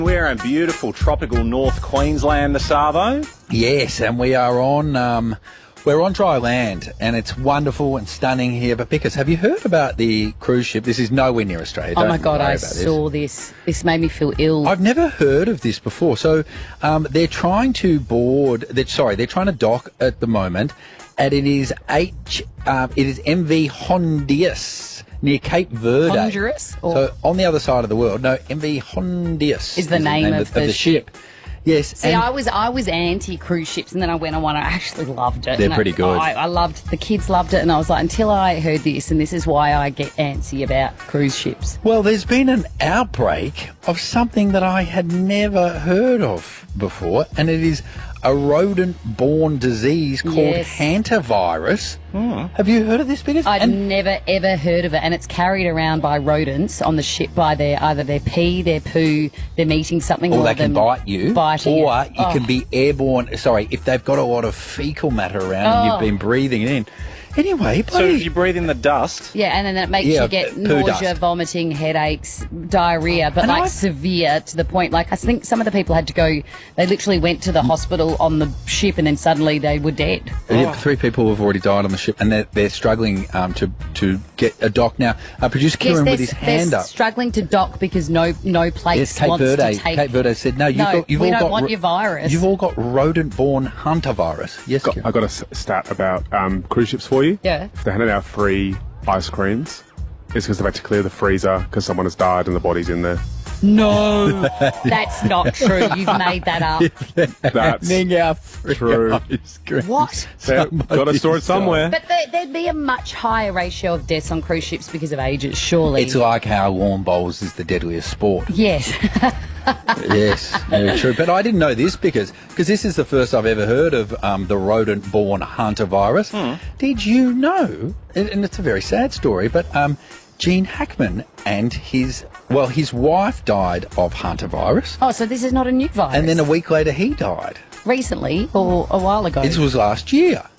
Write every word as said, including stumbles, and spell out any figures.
We're in beautiful tropical North Queensland, the Savo. Yes, and we are on um, we're on dry land, and it's wonderful and stunning here. But Pickers, have you heard about the cruise ship? This is nowhere near Australia. Oh Don't my God, worry I about this. saw this. This made me feel ill. I've never heard of this before. So um, they're trying to board. They're, sorry, they're trying to dock at the moment, and it is H. Um, it is M V Hondius near Cape Verde. Honduras? Or- So on the other side of the world. No, M V Hondius Is the name of the ship. Yes. See, and I was I was anti cruise ships, and then I went on one. I actually loved it. They're and pretty I, good. I, I loved the kids loved it, and I was like, until I heard this, and this is why I get antsy about cruise ships. Well, there's been an outbreak of something that I had never heard of before, and it is a rodent-borne disease called Yes. hantavirus. Have you heard of this, Pickers? I'd And- never ever heard of it, and it's carried around by rodents on the ship by their either their pee, their poo, they're eating something, or or they can them bite you, biting or it. you Oh. can be airborne. Sorry, if they've got a lot of fecal matter around and you've Oh. been breathing it in. Anyway, So bloody, if you breathe in the dust, Yeah, and then it makes Yeah, you get poo nausea, dust. vomiting, headaches, diarrhea, but And like I've- severe to the point. Like I think some of the people had to go. They literally went to the hospital on the ship, and then suddenly they were dead. Yeah, three people have already died on the ship, and they're, they're struggling um, to to get a dock now. Uh, producer Kieran they're, with his they're hand up. struggling to dock because no no place Yes, Cape wants Verde. to take. Cape Verde said, "No, you've No, got, you've we all don't got want ro- your virus." You've all got rodent-borne hantavirus." Yes, Got, Kieran. I got a s- stat about um, cruise ships for you. Yeah. If they're handing out free ice creams, it's because they've had to clear the freezer because someone has died and the body's in there. No, that's not true. You've made that up. That's Handing out free true. ice cream. What? They've got to store it somewhere. But there, there'd be a much higher ratio of deaths on cruise ships because of ages, surely. It's like how lawn bowls is the deadliest sport. yes. Yes, very true. But I didn't know this because because this is the first I've ever heard of um, the rodent-borne hantavirus. Did you know? And, and it's a very sad story, but um, Gene Hackman and his well, his wife died of hantavirus, Oh, so this is not a new virus. and then a week later he died. recently or a while ago. This was last year.